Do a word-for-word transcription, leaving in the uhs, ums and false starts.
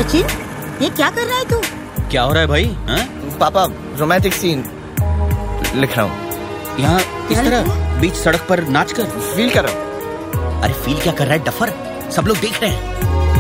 सचिन, ये क्या कर रहा है तू? क्या हो रहा है भाई? हा? पापा रोमांटिक सीन लिख रहा हूँ। यहाँ इस तरह बीच सड़क पर नाच कर फील कर रहा हूँ। अरे फील क्या कर रहा है डफर, सब लोग देख रहे हैं।